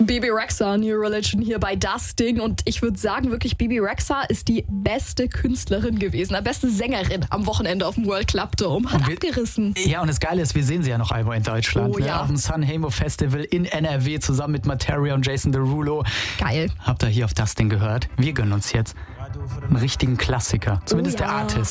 Bebe Rexha, New Religion hier bei Das Ding. Und ich würde sagen, wirklich, Bebe Rexha ist die beste Künstlerin gewesen, die beste Sängerin am Wochenende auf dem World Club Dome. Hat abgerissen. Ja, und das Geile ist, wir sehen sie ja noch einmal in Deutschland. Oh, ja. Auf dem Sanremo Festival in NRW zusammen mit Materia und Jason Derulo. Geil. Habt ihr hier auf Das Ding gehört? Wir gönnen uns jetzt einen richtigen Klassiker. Zumindest ja. der Artist.